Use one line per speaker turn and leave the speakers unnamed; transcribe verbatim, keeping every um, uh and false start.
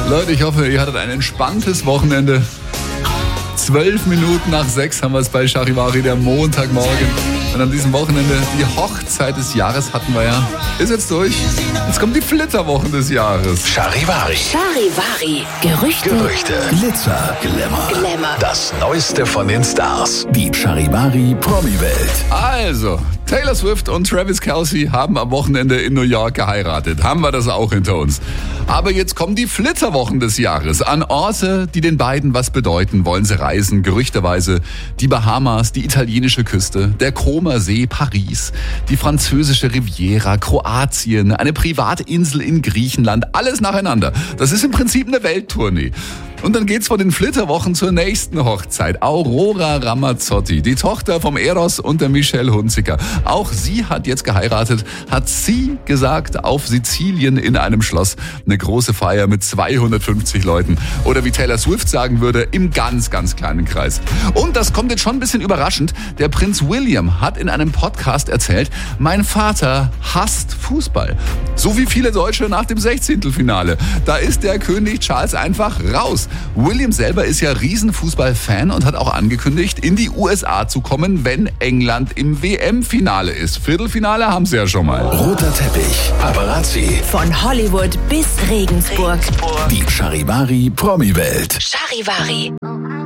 Leute, ich hoffe, ihr hattet ein entspanntes Wochenende. Zwölf Minuten nach sechs haben wir es bei Charivari, der Montagmorgen. Und an diesem Wochenende, die Hochzeit des Jahres hatten wir ja. Ist jetzt durch. Jetzt kommen die Flitterwochen des Jahres.
Charivari.
Charivari. Gerüchte.
Gerüchte.
Glitzer.
Glamour.
Glamour.
Das Neueste von den Stars.
Die Charivari Promi-Welt.
Also, Taylor Swift und Travis Kelce haben am Wochenende in New York geheiratet. Haben wir das auch hinter uns. Aber jetzt kommen die Flitterwochen des Jahres. An Orte, die den beiden was bedeuten, wollen sie reisen. Gerüchteweise die Bahamas, die italienische Küste, der Comer See, Paris, die französische Riviera, Kroatien, eine Privatinsel in Griechenland. Alles nacheinander. Das ist im Prinzip eine Welttournee. Und dann geht's von den Flitterwochen zur nächsten Hochzeit. Aurora Ramazzotti, die Tochter vom Eros und der Michelle Hunziker. Auch sie hat jetzt geheiratet, hat sie gesagt, auf Sizilien in einem Schloss. Eine große Feier mit zweihundertfünfzig Leuten. Oder wie Taylor Swift sagen würde, im ganz, ganz kleinen Kreis. Und das kommt jetzt schon ein bisschen überraschend. Der Prinz William hat in einem Podcast erzählt, mein Vater hasst Fußball. So wie viele Deutsche nach dem Sechzehntelfinale. Da ist der König Charles einfach raus. William selber ist ja Riesenfußball-Fan und hat auch angekündigt, in die U S A zu kommen, wenn England im W M-Finale ist. Viertelfinale haben sie ja schon mal.
Roter Teppich.
Paparazzi.
Von Hollywood bis Regensburg.
Die Charivari Promi-Welt.
Charivari.